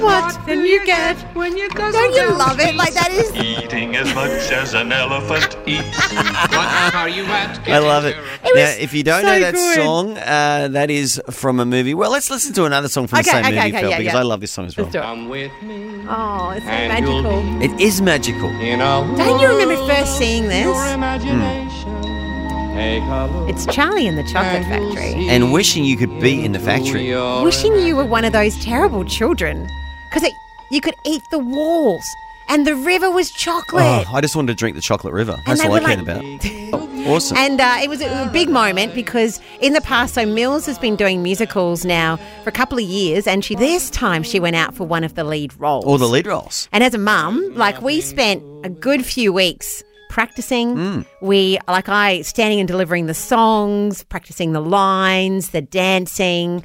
What can you get when you go? Don't you love it? Like that is Eating as much as an elephant eats. What are you at? I love it. Now, if you don't so know that good. song, that is from a movie. Well, let's listen to another song from the same movie, Phil, because I love this song as well. Let's do it. Come with me. Oh, it's so And you'll magical. It is magical. In a Don't you remember first seeing this? your imagination. Take a look. It's Charlie and the Chocolate Factory. And wishing you could be in the factory. Your Wishing you were one of those terrible children. Because you could eat the walls. And the river was chocolate. Oh, I just wanted to drink the chocolate river. And That's they all I were cared like- about. Oh, awesome. And it was a big moment because in the past, so Mills has been doing musicals now for a couple of years, and this time she went out for one of the lead roles. All the lead roles. And as a mum, we spent a good few weeks practicing. I standing and delivering the songs, practicing the lines, the dancing.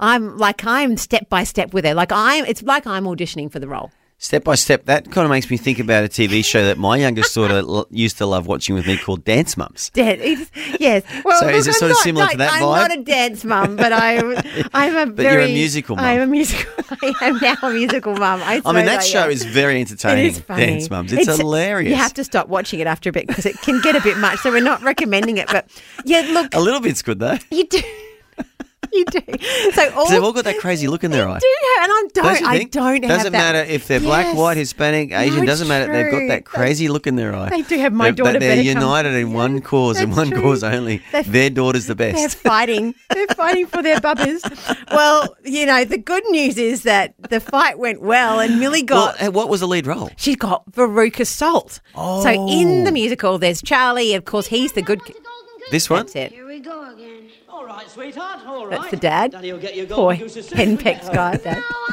I'm step by step with her. It's like I'm auditioning for the role. Step by step, that kind of makes me think about a TV show that my youngest daughter used to love watching with me called Dance Mums. Yes. Well, So is it I'm sort of not- similar to that I'm vibe? not a dance mum, but I'm a But you're a musical mum. I'm a musical. I am now a musical mum. I mean, that show is very entertaining. It is funny. Dance Mums. It's hilarious. You have to stop watching it after a bit because it can get a bit much. So we're not recommending it. But yeah, look, A little bit's good, though. you do. You do. So all They've all got that crazy look in their eye. do have, and Don't you I think? don't have Doesn't that. matter if they're black, Yes. white, Hispanic, Asian. No, Doesn't matter. They've got true. that crazy look in their eye. They do have my daughter They're better come- united in one cause and That's one true. cause only. Their daughter's the They're best. fighting. They're fighting for their bubbers. Well, the good news is that the fight went well, and Millie got. Well, what was the lead role? She got Veruca Salt. Oh. So in the musical, there's Charlie. Of course, he's the good. This one? That's it. Here we go again. All right, sweetheart, all right. That's the dad. Daddy will get you a Boy, golden goose as soon as we henpecked get guy. home. Dad. Oh,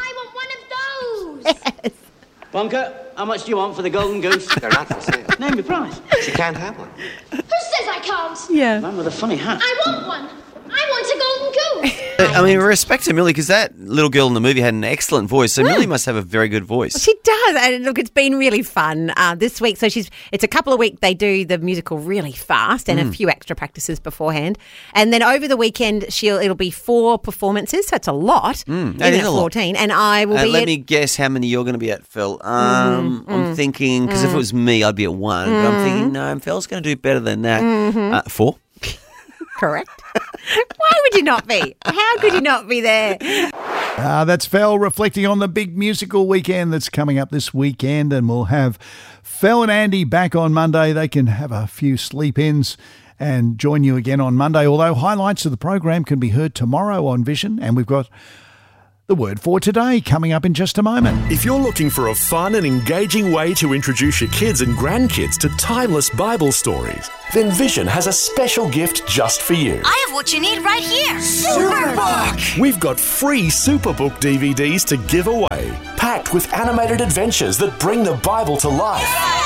I want one of those. Bunker, how much do you want for the golden goose? They're not for sale. Name the price. She can't have one. Who says I can't? Yeah. Man with a funny hat. I want one. I want a golden goose. I mean, respect to Millie, because that little girl in the movie had an excellent voice. So Millie must have a very good voice. She does, and look, it's been really fun this week. So it's a couple of weeks. They do the musical really fast, and a few extra practices beforehand, and then over the weekend it'll be 4 performances. So it's a lot. that is a lot. 14, and I will be. Let me guess how many you're going to be at, Phil. I'm thinking, because if it was me, I'd be at 1. But I'm thinking, no, Phil's going to do better than that. 4. Correct. Why would you not be? How could you not be there? That's Fel reflecting on the big musical weekend that's coming up this weekend, and we'll have Fel and Andy back on Monday. They can have a few sleep-ins and join you again on Monday, although highlights of the program can be heard tomorrow on Vision, and we've got the word for today coming up in just a moment. If you're looking for a fun and engaging way to introduce your kids and grandkids to timeless Bible stories, then Vision has a special gift just for you. I have what you need right here. Superbook! We've got free Superbook DVDs to give away, packed with animated adventures that bring the Bible to life.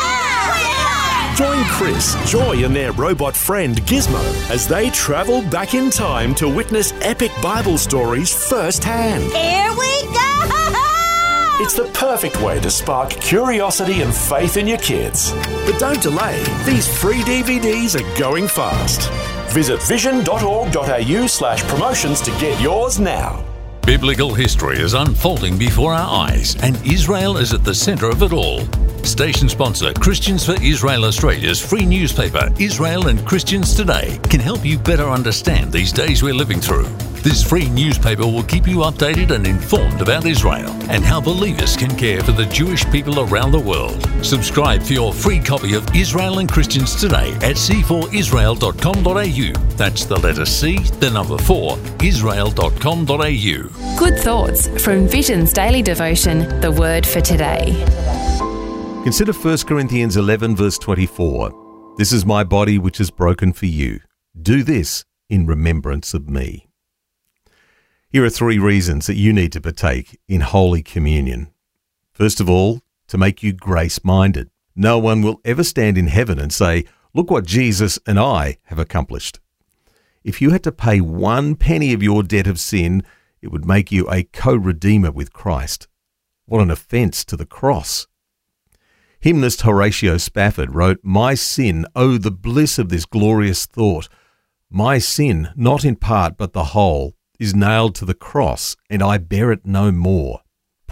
Join Chris, Joy and their robot friend Gizmo as they travel back in time to witness epic Bible stories firsthand. Here we go! It's the perfect way to spark curiosity and faith in your kids. But don't delay, these free DVDs are going fast. Visit vision.org.au/promotions to get yours now. Biblical history is unfolding before our eyes, and Israel is at the centre of it all. Station sponsor Christians for Israel Australia's free newspaper, Israel and Christians Today, can help you better understand these days we're living through. This free newspaper will keep you updated and informed about Israel and how believers can care for the Jewish people around the world. Subscribe for your free copy of Israel and Christians Today at c4israel.com.au. That's the letter C, the number 4, israel.com.au. Good thoughts from Vision's daily devotion, The Word for Today. Consider 1 Corinthians 11 verse 24. This is my body which is broken for you. Do this in remembrance of me. Here are 3 reasons that you need to partake in Holy Communion. First of all, to make you grace-minded. No one will ever stand in heaven and say, look what Jesus and I have accomplished. If you had to pay 1 penny of your debt of sin, it would make you a co-redeemer with Christ. What an offence to the cross. Hymnist Horatio Spafford wrote, My sin, oh, the bliss of this glorious thought. My sin, not in part but the whole, is nailed to the cross, and I bear it no more.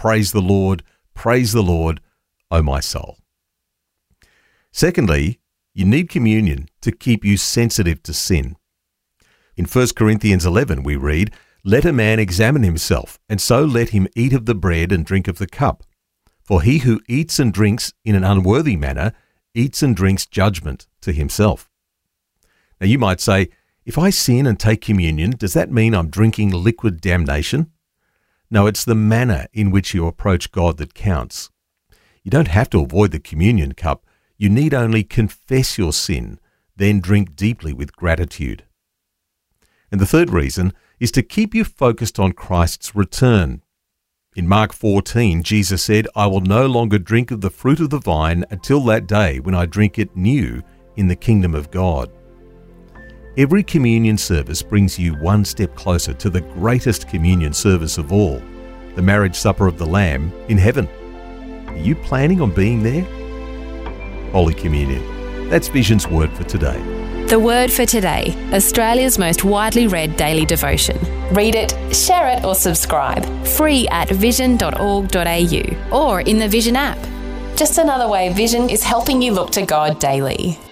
praise the Lord, O my soul. Secondly, you need communion to keep you sensitive to sin. In 1 Corinthians 11 we read, "Let a man examine himself, and so let him eat of the bread and drink of the cup. For he who eats and drinks in an unworthy manner eats and drinks judgment to himself." Now you might say, if I sin and take communion, does that mean I'm drinking liquid damnation? No, it's the manner in which you approach God that counts. You don't have to avoid the communion cup. You need only confess your sin, then drink deeply with gratitude. And the third reason is to keep you focused on Christ's return. In Mark 14, Jesus said, "I will no longer drink of the fruit of the vine until that day when I drink it new in the kingdom of God." Every communion service brings you one step closer to the greatest communion service of all, the marriage supper of the Lamb in heaven. Are you planning on being there? Holy Communion. That's Vision's word for today. The Word for Today, Australia's most widely read daily devotion. Read it, share it or subscribe. Free at vision.org.au or in the Vision app. Just another way Vision is helping you look to God daily.